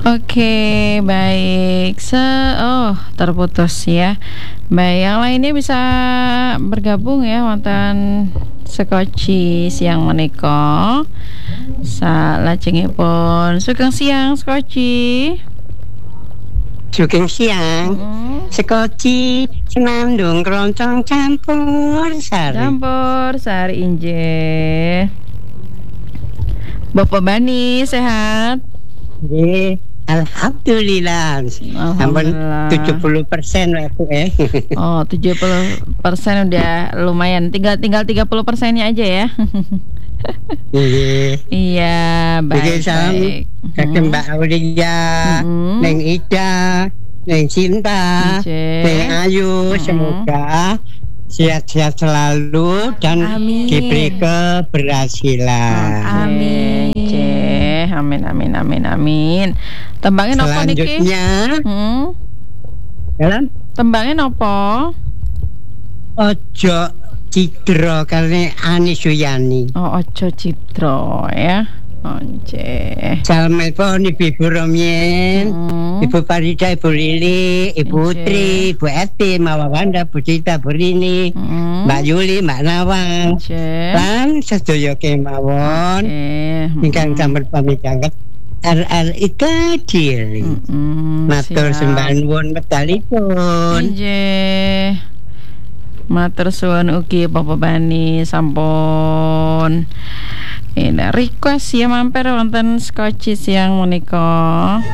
Oke, baik. Terputus ya. Baik, yang lainnya bisa bergabung ya wonten sekoci siang menika. Salajengipun sugeng siang sekoci. Sugeng siang. Sekoci senandung keroncong campur sari injih. Bapak Bani sehat? Nggih, alhamdulillah. Sampun 70% lah Bu ya. Oh, 70% udah lumayan. Tinggal 30%-nya aja ya. Iya, baik. Kakek Mbak Aulia, Neng Ida, Neng Cinta, Neng Ayu, semoga sehat-sehat selalu dan diberi keberhasilan. Amin. Amin. Tembangnya nopo niki? Selanjutnya, tembangnya nopo? Ojo Cidro karena Ani Suyani. Oh, Ojo Cidro ya. Once. Assalamualaikum Ibu Romien, Ibu Farida, Ibu Lili, Ibu Utri, Ibu Eti, Mama Wanda, Bu Cita, Bu Rini, Mbak Yuli, Mbak Nawang, lan sedaya kemawon ingkang sampun pamit jangket RRI Kediri. Matur sembah nuwun medalipun. Nggih. Matur suwun ugi Bapak Bani sampun request ya mampir wonten Skoci siang menika.